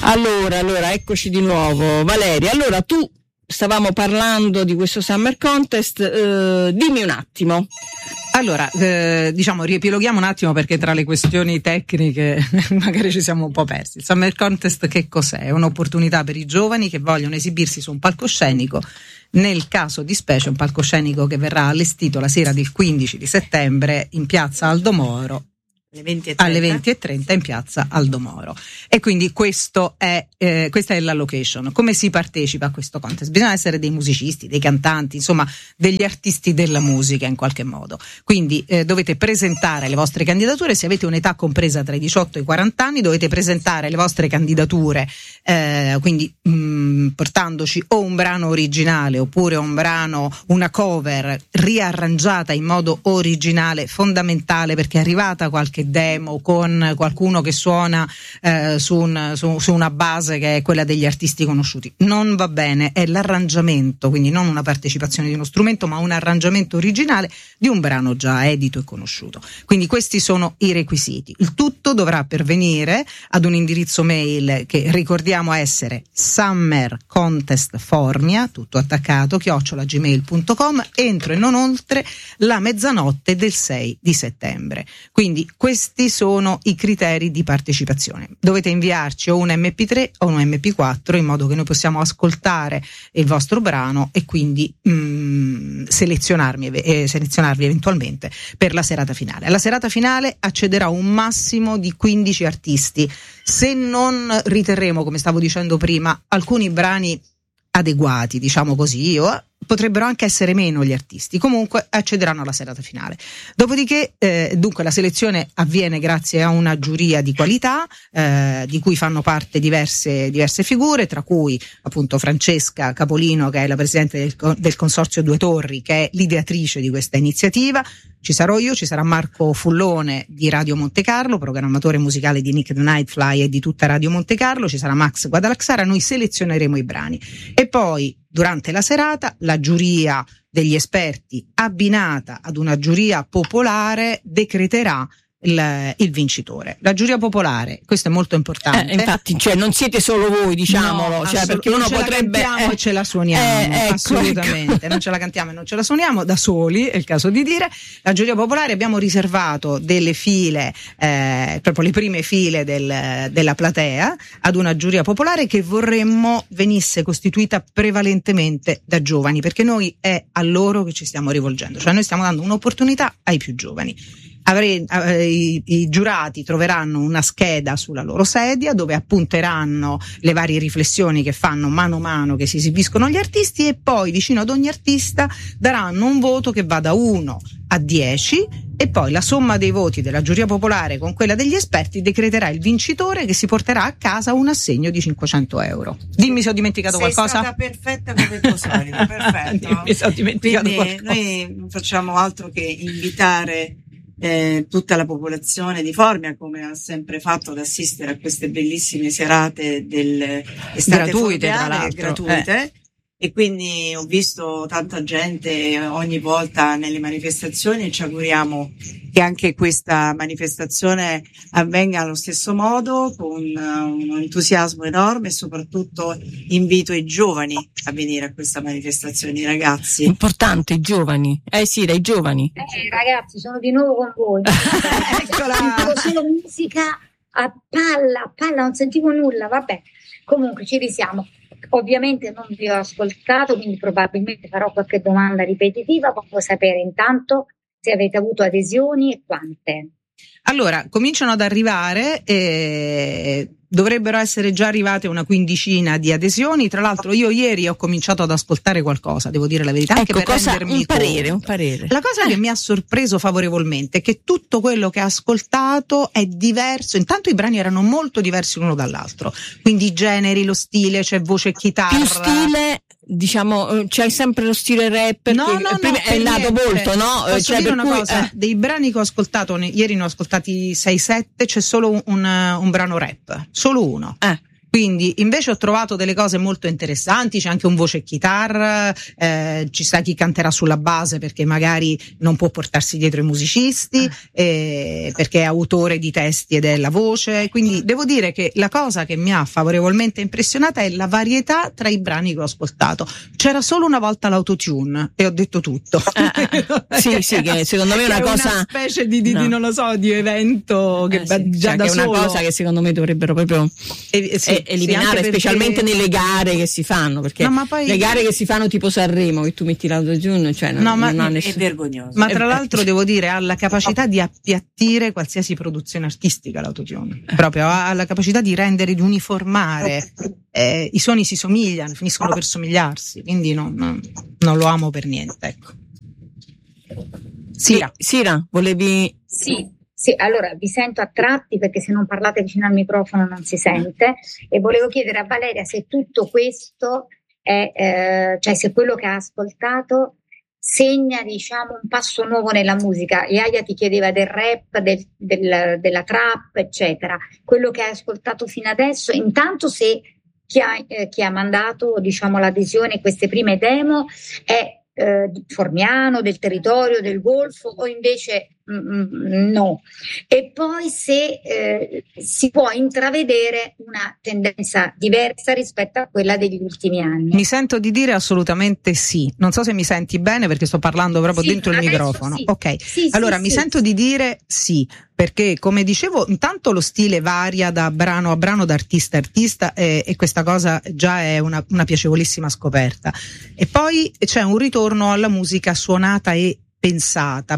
Allora, eccoci di nuovo. Valeria, allora stavamo parlando di questo Summer Contest, dimmi un attimo. Allora, riepiloghiamo un attimo, perché tra le questioni tecniche magari ci siamo un po' persi. Il Summer Contest che cos'è? È un'opportunità per i giovani che vogliono esibirsi su un palcoscenico. Nel caso di specie un palcoscenico che verrà allestito la sera del 15 di settembre in piazza Aldo Moro, alle 20:30 in piazza Aldo Moro. E quindi questa è la location. Come si partecipa a questo contest? Bisogna essere dei musicisti, dei cantanti, insomma degli artisti della musica in qualche modo. Quindi dovete presentare le vostre candidature. Se avete un'età compresa tra i 18 e i 40 anni dovete presentare le vostre candidature, quindi portandoci o un brano originale oppure una cover riarrangiata in modo originale, fondamentale, perché è arrivata qualche demo con qualcuno che suona su una base che è quella degli artisti conosciuti. Non va bene, è l'arrangiamento, quindi non una partecipazione di uno strumento, ma un arrangiamento originale di un brano già edito e conosciuto. Quindi questi sono i requisiti. Il tutto dovrà pervenire ad un indirizzo mail che ricordiamo essere summercontestfornia, tutto attaccato, @gmail.com, entro e non oltre la mezzanotte del 6 di settembre. Quindi questi sono i criteri di partecipazione. Dovete inviarci o un MP3 o un MP4 in modo che noi possiamo ascoltare il vostro brano e quindi selezionarvi eventualmente per la serata finale. Alla serata finale accederà un massimo di 15 artisti. Se non riterremo, come stavo dicendo prima, alcuni brani adeguati, diciamo così, potrebbero anche essere meno gli artisti, comunque accederanno alla serata finale. Dopodiché dunque la selezione avviene grazie a una giuria di qualità, di cui fanno parte diverse figure, tra cui appunto Francesca Capolino, che è la presidente del Consorzio Due Torri, che è l'ideatrice di questa iniziativa. Ci sarò io, ci sarà Marco Fullone di Radio Monte Carlo, programmatore musicale di Nick the Nightfly e di tutta Radio Monte Carlo, ci sarà Max Guadalaxara. Noi selezioneremo i brani e poi durante la serata la giuria degli esperti, abbinata ad una giuria popolare, decreterà il vincitore. La giuria popolare, questo è molto importante. Infatti, non siete solo voi, diciamolo, no, perché uno potrebbe. La cantiamo e ce la suoniamo, assolutamente. Ecco. Non ce la cantiamo e non ce la suoniamo da soli, è il caso di dire. La giuria popolare, abbiamo riservato delle file, proprio le prime file della platea, ad una giuria popolare che vorremmo venisse costituita prevalentemente da giovani, perché noi è a loro che ci stiamo rivolgendo, cioè noi stiamo dando un'opportunità ai più giovani. I giurati troveranno una scheda sulla loro sedia dove appunteranno le varie riflessioni che fanno mano a mano che si esibiscono gli artisti, e poi vicino ad ogni artista daranno un voto che va da 1 a 10, e poi la somma dei voti della giuria popolare con quella degli esperti decreterà il vincitore, che si porterà a casa un assegno di 500 euro. Dimmi se ho dimenticato qualcosa. Sei stata perfetta come il tuo solito, perfetto. Dimmi se ho dimenticato qualcosa. Noi non facciamo altro che invitare tutta la popolazione di Formia, come ha sempre fatto, ad assistere a queste bellissime serate gratuite, tra l'altro. Gratuite. E quindi ho visto tanta gente ogni volta nelle manifestazioni, e ci auguriamo che anche questa manifestazione avvenga allo stesso modo, con un entusiasmo enorme, e soprattutto invito i giovani a venire a questa manifestazione, i ragazzi. Importante, i giovani. Sì, dai giovani. Ragazzi, sono di nuovo con voi. Eccola! Sentivo solo musica a palla, non sentivo nulla, vabbè. Comunque ci risiamo. Ovviamente non vi ho ascoltato, quindi probabilmente farò qualche domanda ripetitiva. Voglio sapere intanto se avete avuto adesioni e quante. Allora, cominciano ad arrivare, dovrebbero essere già arrivate una quindicina di adesioni. Tra l'altro io ieri ho cominciato ad ascoltare qualcosa, devo dire la verità, anche per rendermi un parere. La cosa che mi ha sorpreso favorevolmente è che tutto quello che ha ascoltato è diverso. Intanto i brani erano molto diversi l'uno dall'altro, quindi i generi, lo stile, c'è voce e chitarra. Più stile, diciamo, c'è sempre lo stile rap, no, è nato molto, no? Posso dire una cosa, dei brani che ho ascoltato, ieri ne ho ascoltati 6-7, c'è solo un brano rap, solo uno. Quindi invece ho trovato delle cose molto interessanti, c'è anche un voce e chitarra, ci sta chi canterà sulla base perché magari non può portarsi dietro i musicisti, perché è autore di testi ed è la voce, quindi devo dire che la cosa che mi ha favorevolmente impressionata è la varietà tra i brani che ho ascoltato. C'era solo una volta l'autotune e ho detto tutto. Sì, che secondo me è una cosa, una specie di non lo so, di evento che già da che è solo una cosa che secondo me dovrebbero proprio eliminare, specialmente nelle gare che si fanno, perché le gare che si fanno tipo Sanremo, che tu metti l'autotune, cioè non ha nessun... è vergognoso. Ma tra l'altro devo dire, ha la capacità di appiattire qualsiasi produzione artistica l'autotune, proprio ha la capacità di rendere, di uniformare, i suoni si somigliano, finiscono per somigliarsi, quindi non lo amo per niente, ecco. Sira, volevi... Sì, allora vi sento a tratti perché se non parlate vicino al microfono non si sente, e volevo chiedere a Valeria se tutto questo è, cioè se quello che ha ascoltato segna, diciamo, un passo nuovo nella musica. Iaia ti chiedeva del rap, della trap, eccetera. Quello che hai ascoltato fino adesso, intanto se chi ha mandato, diciamo, l'adesione, queste prime demo, è Formiano, del territorio, del Golfo, o invece no, e poi se si può intravedere una tendenza diversa rispetto a quella degli ultimi anni. Mi sento di dire assolutamente sì, non so se mi senti bene perché sto parlando proprio dentro il microfono. Sì. Ok, allora mi sento di dire sì, perché come dicevo intanto lo stile varia da brano a brano, da artista a artista, e questa cosa già è una piacevolissima scoperta. E poi c'è un ritorno alla musica suonata e pensata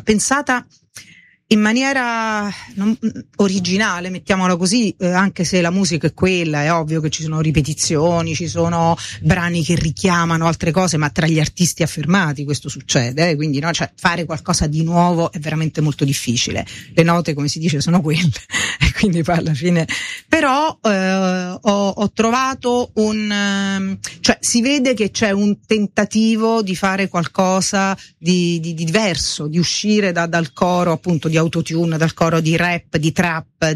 in maniera originale, mettiamola così, anche se la musica è quella, è ovvio che ci sono ripetizioni, ci sono brani che richiamano altre cose, ma tra gli artisti affermati questo succede, quindi no, cioè, fare qualcosa di nuovo è veramente molto difficile. Le note, come si dice, sono quelle, e quindi poi alla fine. Però ho trovato cioè si vede che c'è un tentativo di fare qualcosa di diverso, di uscire dal coro appunto di autotune, dal coro di rap, di trap,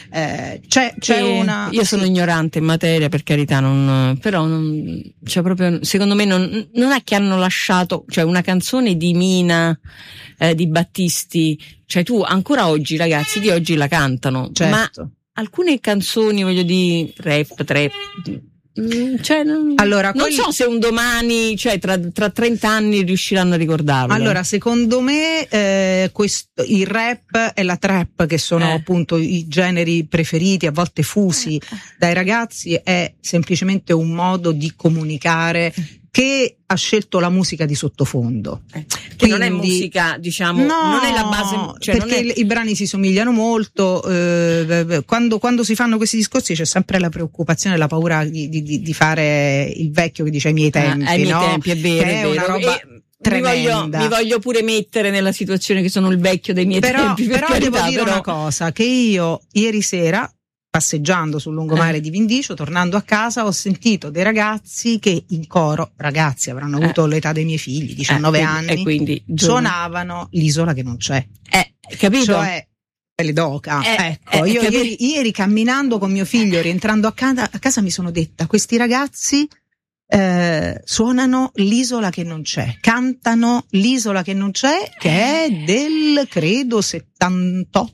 c'è una... Io sono ignorante in materia, per carità, però c'è proprio, secondo me non è che hanno lasciato, cioè una canzone di Mina, di Battisti, cioè tu ancora oggi, ragazzi di oggi la cantano, certo. Ma alcune canzoni, voglio dire, rap, trap, cioè, allora, non so se un domani, cioè tra 30 anni riusciranno a ricordarlo. Allora, secondo me il rap e la trap, che sono appunto i generi preferiti, a volte fusi dai ragazzi, è semplicemente un modo di comunicare che ha scelto la musica di sottofondo. Che non è musica, diciamo, non è la base, cioè perché i brani si somigliano molto, quando si fanno questi discorsi c'è sempre la preoccupazione, la paura di fare il vecchio che dice ai miei tempi, ai miei tempi, è vero, che è una roba tremenda. Mi voglio pure mettere nella situazione che sono il vecchio dei miei tempi, però devo dire una cosa, che io ieri sera, passeggiando sul lungomare di Vindicio, tornando a casa, ho sentito dei ragazzi che in coro, ragazzi avranno avuto l'età dei miei figli, 19 anni, e quindi suonavano l'Isola che non c'è. Capito? Cioè, Pelle d'Oca. Ecco, io ieri camminando con mio figlio, rientrando a casa mi sono detta, questi ragazzi suonano l'Isola che non c'è, cantano l'Isola che non c'è, che è del, credo, 78,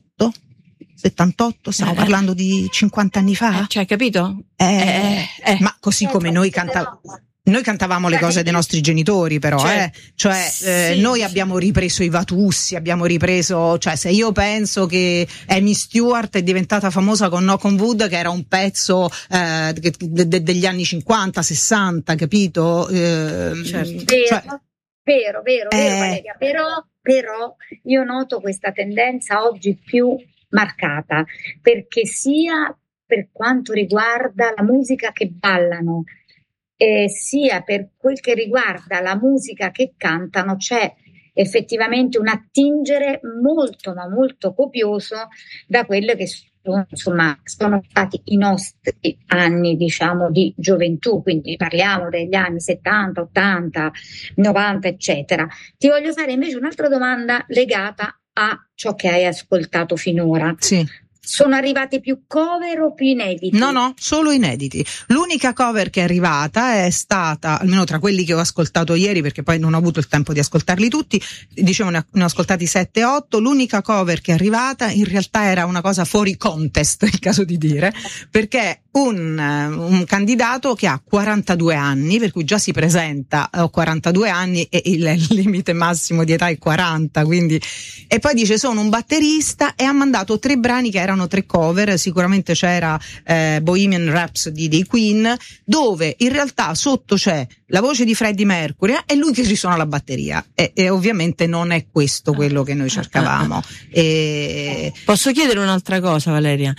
stiamo parlando di 50 anni fa. Cioè, capito? Ma così come noi cantavamo le cose dei nostri genitori, però, sì, noi abbiamo ripreso i Vatussi, abbiamo ripreso, cioè se io penso che Amy Stewart è diventata famosa con Knock on Wood, che era un pezzo degli anni 50, 60, capito? Certo. Vero, Valeria, però io noto questa tendenza oggi più marcata, perché sia per quanto riguarda la musica che ballano, sia per quel che riguarda la musica che cantano, c'è effettivamente un attingere molto ma molto copioso da quelle che sono stati i nostri anni, diciamo, di gioventù, quindi parliamo degli anni 70, 80, 90, eccetera. Ti voglio fare invece un'altra domanda legata a ciò che hai ascoltato finora. Sì. Sono arrivate più cover o più inediti? No, solo inediti. L'unica cover che è arrivata è stata, almeno tra quelli che ho ascoltato ieri, perché poi non ho avuto il tempo di ascoltarli tutti, dicevo ne ho ascoltati 7-8, l'unica cover che è arrivata in realtà era una cosa fuori contest, è il caso di dire, perché un candidato che ha 42 anni, per cui già si presenta, ho 42 anni e il limite massimo di età è 40, quindi, e poi dice sono un batterista, e ha mandato 3 brani che erano 3 cover. Sicuramente c'era Bohemian Rhapsody dei Queen, dove in realtà sotto c'è la voce di Freddie Mercury e lui che risuona la batteria, e ovviamente non è questo quello che noi cercavamo. Posso chiedere un'altra cosa, Valeria?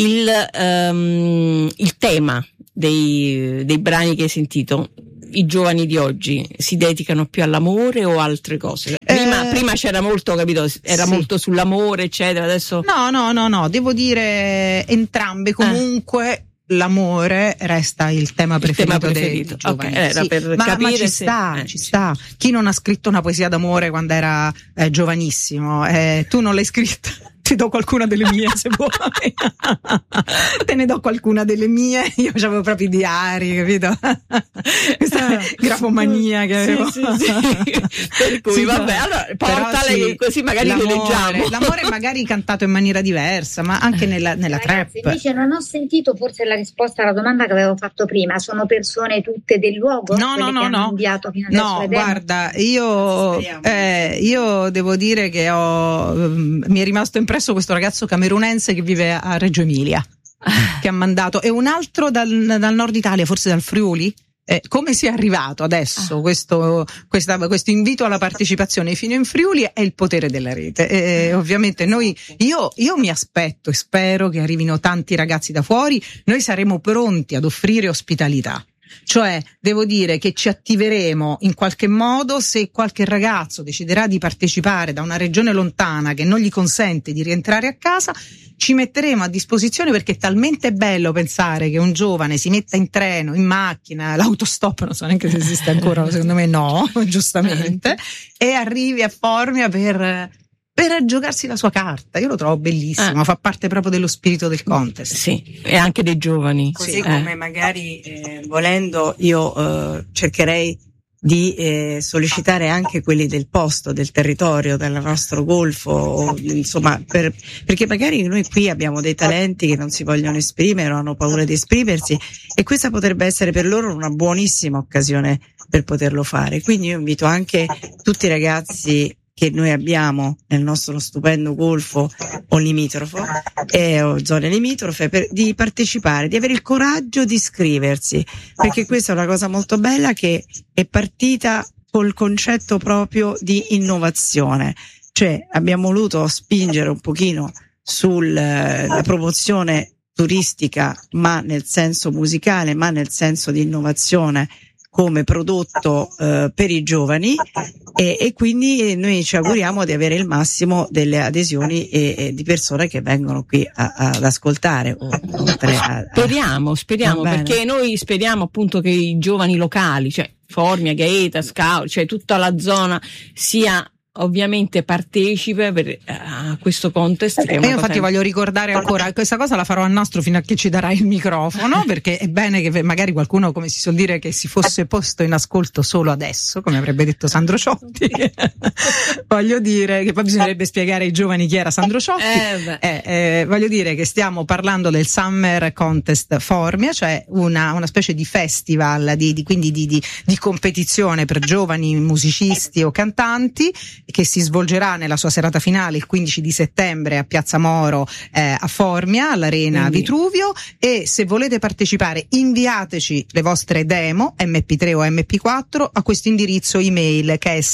Il tema dei brani che hai sentito, i giovani di oggi si dedicano più all'amore o altre cose? Prima c'era molto, capito? Era sì, molto sull'amore, eccetera. Adesso no, devo dire entrambe. Comunque l'amore resta il tema preferito dei giovani. Okay, era per ma capire ci sta. Chi non ha scritto una poesia d'amore quando era giovanissimo? Tu non l'hai scritta? Ti do qualcuna delle mie, se vuoi. Te ne do qualcuna delle mie. Io avevo proprio i diari, capito? Questa grafomania che avevo. Sì. Per cui vabbè, allora portale, così magari le leggiamo. L'amore magari cantato in maniera diversa, ma anche nella Ragazzi, trap. invece non ho sentito forse la risposta alla domanda che avevo fatto prima. Sono persone tutte del luogo? No. Inviato fino adesso Guarda, io devo dire che mi è rimasto impresso questo ragazzo camerunense che vive a Reggio Emilia, che ha mandato, e un altro dal nord Italia, forse dal Friuli. Come sia arrivato adesso questo invito alla partecipazione fino in Friuli è il potere della rete. Ovviamente io mi aspetto e spero che arrivino tanti ragazzi da fuori. Noi saremo pronti ad offrire ospitalità. Cioè, devo dire che ci attiveremo in qualche modo se qualche ragazzo deciderà di partecipare da una regione lontana che non gli consente di rientrare a casa. Ci metteremo a disposizione, perché è talmente bello pensare che un giovane si metta in treno, in macchina, l'autostop non so neanche se esiste ancora, secondo me no, giustamente, e arrivi a Formia per giocarsi la sua carta. Io lo trovo bellissimo, fa parte proprio dello spirito del contest. Sì, e anche dei giovani. Così come magari volendo io cercherei di sollecitare anche quelli del posto, del territorio, del nostro golfo, insomma, perché magari noi qui abbiamo dei talenti che non si vogliono esprimere o hanno paura di esprimersi, e questa potrebbe essere per loro una buonissima occasione per poterlo fare. Quindi io invito anche tutti i ragazzi che noi abbiamo nel nostro stupendo golfo o limitrofo o zone limitrofe di partecipare, di avere il coraggio di iscriversi, perché questa è una cosa molto bella che è partita col concetto proprio di innovazione. Cioè abbiamo voluto spingere un pochino sulla promozione turistica, ma nel senso musicale, ma nel senso di innovazione come prodotto per i giovani, e quindi noi ci auguriamo di avere il massimo delle adesioni e di persone che vengono qui ad ascoltare. Speriamo, perché noi speriamo appunto che i giovani locali, cioè Formia, Gaeta, Scout, cioè tutta la zona sia ovviamente partecipe a questo contest. Che è io infatti voglio ricordare ancora, questa cosa la farò a nastro fino a che ci darai il microfono, perché è bene che magari qualcuno, come si suol dire, che si fosse posto in ascolto solo adesso, come avrebbe detto Sandro Ciotti. Voglio dire che poi bisognerebbe spiegare ai giovani chi era Sandro Ciotti. Voglio dire che stiamo parlando del Summer Contest Formia, cioè una specie di festival quindi di competizione per giovani musicisti o cantanti, che si svolgerà nella sua serata finale il 15 di settembre a Piazza Moro a Formia, all'Arena Vitruvio. E se volete partecipare inviateci le vostre demo MP3 o MP4 a questo indirizzo email che è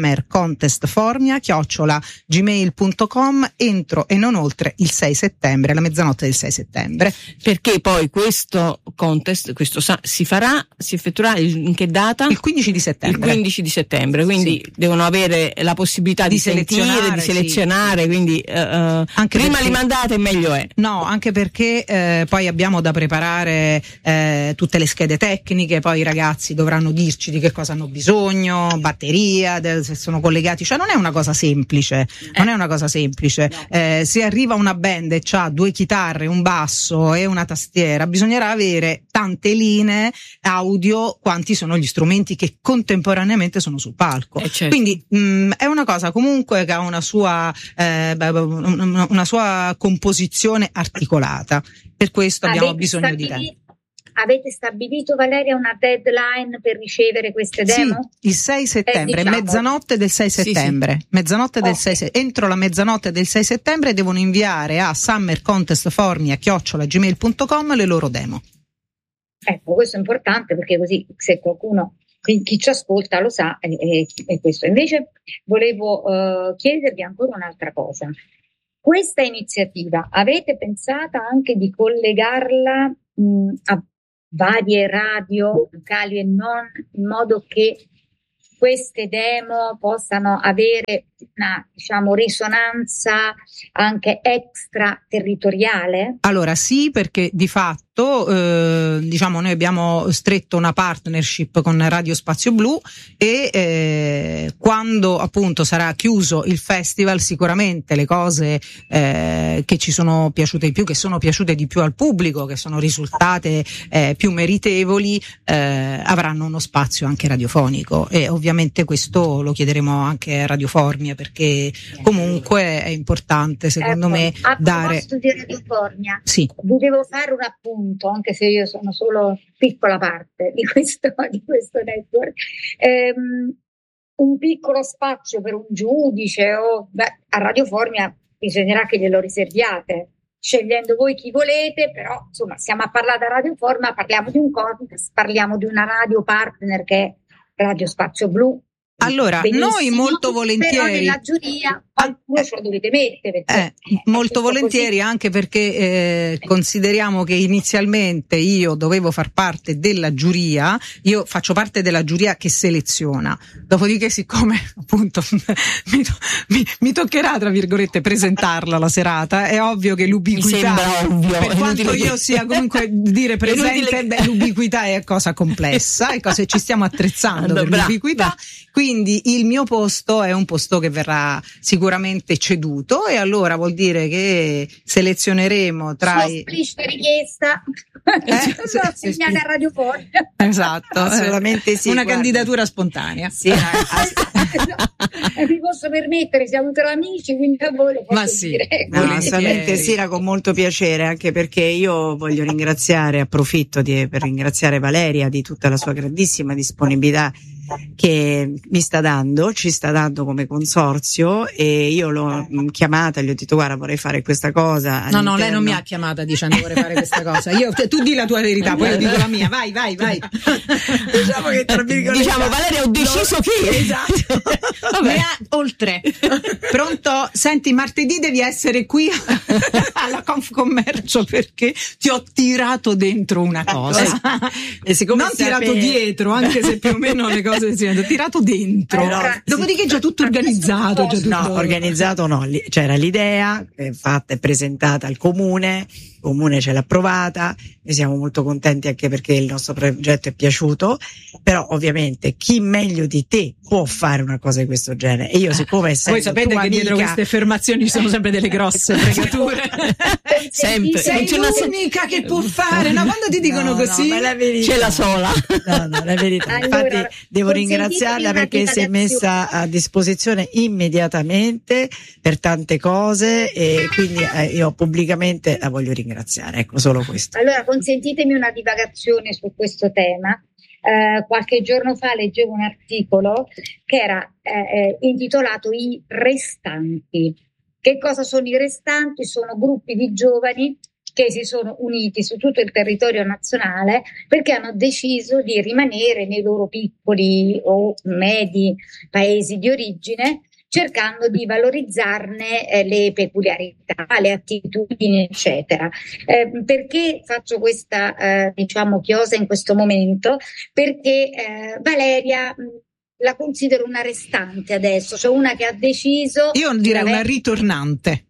summercontestformia@gmail.com entro e non oltre il 6 settembre, la mezzanotte del 6 settembre. Perché poi questo contest si effettuerà in che data? Il 15 di settembre. Il 15 di settembre, quindi devono avere la possibilità possibilità di sentire, di selezionare, sì. Quindi anche prima li mandate meglio è. No, anche perché poi abbiamo da preparare tutte le schede tecniche, poi i ragazzi dovranno dirci di che cosa hanno bisogno, batteria, se sono collegati, cioè non è una cosa semplice, non è una cosa semplice. No. Se arriva una band e c'ha 2 chitarre, un basso e una tastiera, bisognerà avere tante linee audio quanti sono gli strumenti che contemporaneamente sono sul palco. Certo. Quindi è una cosa comunque che ha una sua composizione articolata, per questo abbiamo bisogno di tempo. Avete stabilito, Valeria, una deadline per ricevere queste demo? Sì, il 6 settembre, mezzanotte del 6 settembre. Sì. Mezzanotte del 6 entro la mezzanotte del 6 settembre devono inviare a summercontestformia@gmail.com le loro demo. Ecco, questo è importante perché così se qualcuno, chi ci ascolta lo sa, è questo. Invece volevo chiedervi ancora un'altra cosa. Questa iniziativa avete pensato anche di collegarla a varie radio locali e non, in modo che queste demo possano avere una, diciamo, risonanza anche extraterritoriale? Allora sì, perché di fatto diciamo noi abbiamo stretto una partnership con Radio Spazio Blu e quando appunto sarà chiuso il festival sicuramente le cose che ci sono piaciute di più, che sono piaciute di più al pubblico, che sono risultate più meritevoli, avranno uno spazio anche radiofonico, e ovviamente questo lo chiederemo anche a Radio Formia, perché comunque è importante secondo me dare. A proposito di Radio Formia, sì. Vi devo fare un appunto, anche se io sono solo piccola parte di questo network. Un piccolo spazio per un giudice a Radio Formia bisognerà che glielo riserviate, scegliendo voi chi volete, però insomma stiamo a parlare da Radio Formia, parliamo di un contest, parliamo di una radio partner che è Radio Spazio Blu. Allora, noi molto volentieri, però nella giuria qualcuno ce lo dovete mettere, molto volentieri, così. Anche perché consideriamo che inizialmente io dovevo far parte della giuria, io faccio parte della giuria che seleziona, dopodiché siccome appunto mi toccherà tra virgolette presentarla la serata, è ovvio che l'ubiquità, per quanto io sia comunque dire presente, l'ubiquità è cosa complessa, è cosa, ci stiamo attrezzando per l'ubiquità. Quindi il mio posto è un posto che verrà sicuramente ceduto, e allora vuol dire che selezioneremo tra richiesta segnale a Radio Formia. Esatto, assolutamente sì. Una candidatura spontanea. Sì, mi posso permettere, siamo tra amici, quindi a voi lo posso dire. No, assolutamente sì, con molto piacere, anche perché io voglio approfitto per ringraziare Valeria di tutta la sua grandissima disponibilità che ci sta dando come consorzio, e io l'ho chiamata, gli ho detto guarda vorrei fare questa cosa. No, lei non mi ha chiamata dicendo vorrei fare questa cosa, tu di la tua verità, poi io dico la mia, vai. Diciamo che tra virgolette, Valeria, ho deciso chi. Esatto. Vabbè. Oltre. Pronto? Senti, martedì devi essere qui alla Confcommercio perché ti ho tirato dentro una cosa. E siccome non tirato dietro, anche se più o meno le cose si vedono, tirato dentro. Dopodiché è già tutto organizzato. Organizzato no, c'era l'idea, fatta e presentata al comune ce l'ha approvata, ne siamo molto contenti anche perché il nostro progetto è piaciuto, però ovviamente chi meglio di te può fare una cosa di questo genere, e io siccome voi sapete che dietro queste affermazioni ci sono sempre delle grosse fregature. Sempre sei l'unica che può fare, quando ti dicono così c'è la sola. No, la verità. Allora, infatti devo ringraziarla perché si è messa a disposizione immediatamente per tante cose, e quindi io pubblicamente la voglio ringraziare, ecco, solo questo. Allora consentitemi una divagazione su questo tema. Qualche giorno fa leggevo un articolo che era intitolato I restanti. Che cosa sono i restanti? Sono gruppi di giovani che si sono uniti su tutto il territorio nazionale perché hanno deciso di rimanere nei loro piccoli o medi paesi di origine, cercando di valorizzarne le peculiarità, le attitudini, eccetera. Perché faccio questa chiosa in questo momento? Perché Valeria la considero una restante adesso, cioè una che ha deciso. Io direi una ritornante.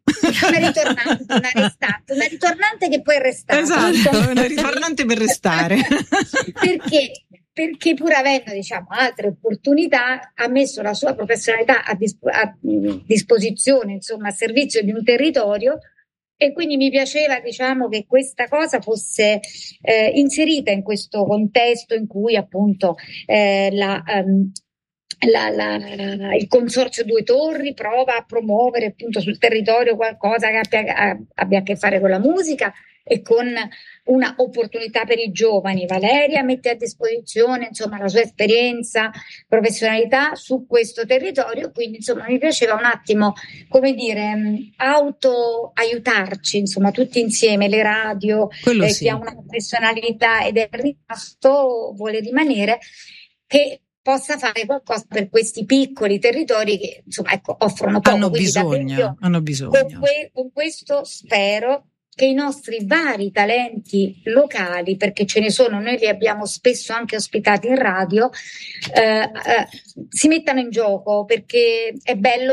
Una ritornante che poi è restata. Esatto, una ritornante per restare. Perché pur avendo, diciamo, altre opportunità, ha messo la sua professionalità a disposizione, insomma, a servizio di un territorio, e quindi mi piaceva, diciamo, che questa cosa fosse inserita in questo contesto in cui appunto il Consorzio Due Torri prova a promuovere appunto sul territorio qualcosa che abbia a che fare con la musica e con una opportunità per i giovani. Valeria mette a disposizione, insomma, la sua esperienza, professionalità su questo territorio, quindi insomma mi piaceva un attimo, come dire, aiutarci, insomma, tutti insieme, le radio, chi ha una professionalità ed è rimasto, vuole rimanere, che possa fare qualcosa per questi piccoli territori che, insomma, ecco, offrono poco. Hanno bisogno. Con questo spero che i nostri vari talenti locali, perché ce ne sono, noi li abbiamo spesso anche ospitati in radio, si mettano in gioco, perché è bello